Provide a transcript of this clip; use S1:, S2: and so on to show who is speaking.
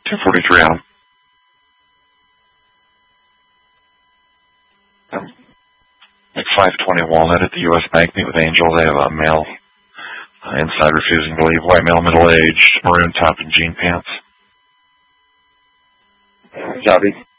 S1: 243 Adam. Like 520 Walnut at the U.S. Bank. Meet with Angel. They have a male inside refusing to leave. White male, middle-aged, maroon top and jean pants.
S2: Copy.